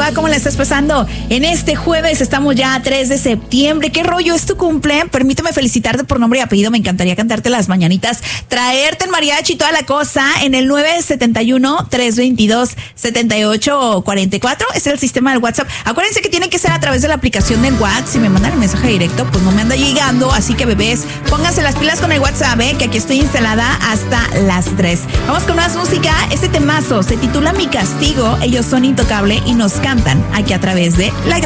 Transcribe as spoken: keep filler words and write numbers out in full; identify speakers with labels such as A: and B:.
A: va? ¿Cómo la estás pasando? En este jueves estamos ya a tres de septiembre. ¿Qué rollo? ¿Es tu cumple? Permíteme felicitarte por nombre y apellido. Me encantaría cantarte las mañanitas, traerte el mariachi y toda la cosa en el nueve siete uno, tres dos dos, siete ocho cuatro cuatro. Es el sistema del WhatsApp. Acuérdense que tiene que ser a través de la aplicación del WhatsApp. Si me mandan el mensaje directo, pues no me anda llegando. Así que, bebés, pónganse las pilas con el WhatsApp, ¿eh? Que aquí estoy instalada hasta las tres. Vamos con más música. Este temazo se titula Mi Castigo. Ellos son Intocable y nos cantan aquí a través de la